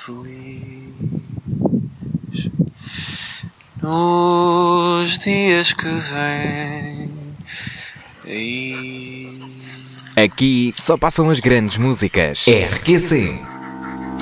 feliz nos dias que vêm aí. Aqui só passam as grandes músicas. RQC.